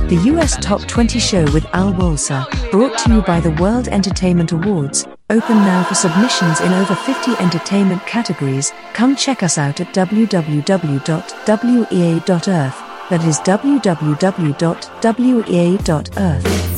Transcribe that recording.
The US Top 20 Show with Al Walser, brought to you by the World Entertainment Awards, open now for submissions in over 50 entertainment categories. Come check us out at www.wea.earth, that is www.wea.earth.